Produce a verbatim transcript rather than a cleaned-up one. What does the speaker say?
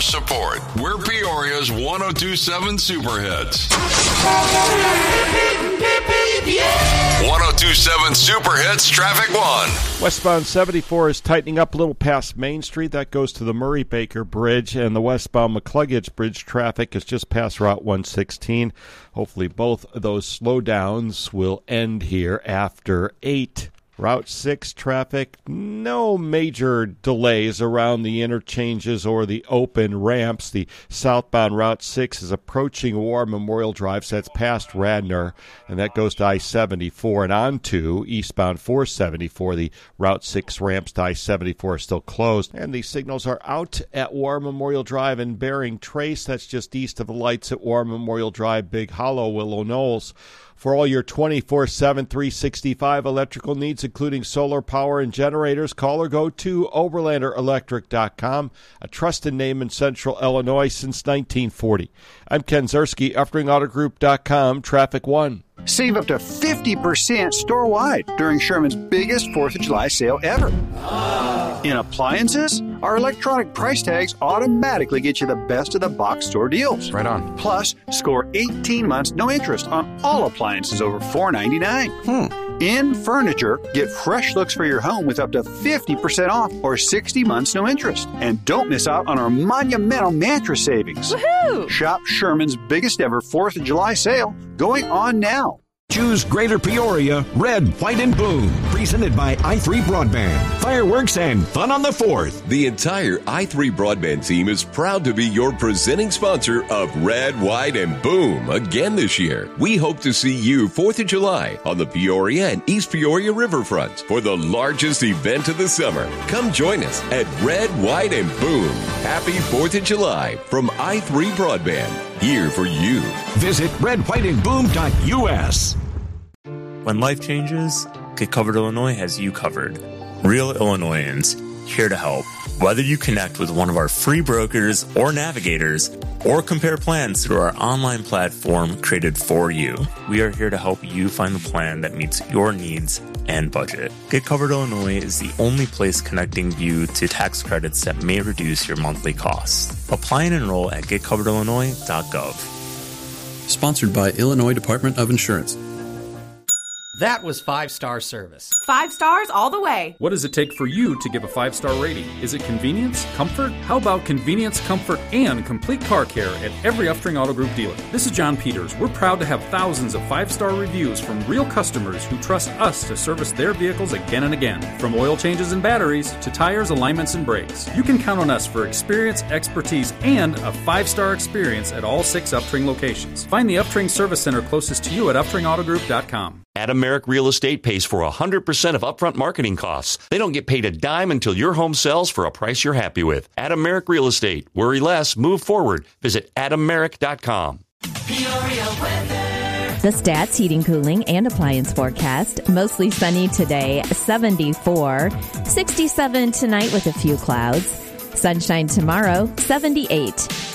support. We're Peoria's one oh two point seven Super Hits. one oh two point seven Super Hits Traffic one. Westbound seventy-four is tightening up a little past Main Street. That goes to the Murray Baker Bridge, and the westbound McCluggage Bridge traffic is just past Route one sixteen. Hopefully both of those slowdowns will end here after eight. Route six traffic, no major delays around the interchanges or the open ramps. The southbound Route six is approaching War Memorial Drive, so that's past Radnor, and that goes to I seventy-four and on to eastbound four seventy-four. The Route six ramps to I seventy-four are still closed, and the signals are out at War Memorial Drive and bearing trace. That's just east of the lights at War Memorial Drive, Big Hollow, Willow Knolls. For all your twenty-four seven, three sixty-five electrical needs, including solar power and generators, call or go to Overlander Electric dot com, a trusted name in Central Illinois since nineteen forty. I'm Ken Zerski, Uftring Auto Group dot com, Traffic One. Save up to fifty percent store-wide during Sherman's biggest fourth of July sale ever. In appliances, our electronic price tags automatically get you the best of the box store deals. Right on. Plus, score eighteen months no interest on all appliances over four ninety-nine. Hmm. In furniture, get fresh looks for your home with up to fifty percent off or sixty months no interest. And don't miss out on our monumental mattress savings. Woohoo! Shop Sherman's biggest ever fourth of July sale going on now. Choose Greater Peoria, Red, White, and Boom. Presented by i three Broadband. Fireworks and fun on the fourth. The entire i three Broadband team is proud to be your presenting sponsor of Red, White, and Boom again this year. We hope to see you fourth of July on the Peoria and East Peoria Riverfront for the largest event of the summer. Come join us at Red, White, and Boom. Happy fourth of July from i three Broadband. Here for you. Visit red white and boom dot U S. When life changes, Get Covered Illinois has you covered. Real Illinoisans, here to help. Whether you connect with one of our free brokers or navigators, or compare plans through our online platform created for you, we are here to help you find the plan that meets your needs and budget. Get Covered Illinois is the only place connecting you to tax credits that may reduce your monthly costs. Apply and enroll at get covered illinois dot gov. Sponsored by Illinois Department of Insurance. That was five-star service. Five stars all the way. What does it take for you to give a five-star rating? Is it convenience? Comfort? How about convenience, comfort, and complete car care at every Uftring Auto Group dealer? This is John Peters. We're proud to have thousands of five-star reviews from real customers who trust us to service their vehicles again and again. From oil changes and batteries to tires, alignments, and brakes. You can count on us for experience, expertise, and a five-star experience at all six Uftring locations. Find the Uftring Service Center closest to you at uftring auto group dot com. Adameric Real Estate pays for one hundred percent of upfront marketing costs. They don't get paid a dime until your home sells for a price you're happy with. Adameric Real Estate. Worry less, move forward. Visit adameric dot com. Peoria weather. The Stats Heating, Cooling, and Appliance forecast. Mostly sunny today, seventy-four. sixty-seven tonight with a few clouds. Sunshine tomorrow, seventy-eight.